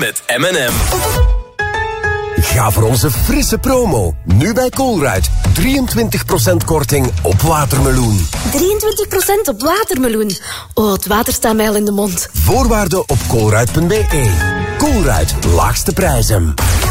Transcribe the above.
met M&M. Ga voor onze frisse promo. Nu bij Colruyt. 23% korting op watermeloen. 23% op watermeloen. Oh, het water staat mij al in de mond. Voorwaarden op colruyt.be. Colruyt, laagste prijzen.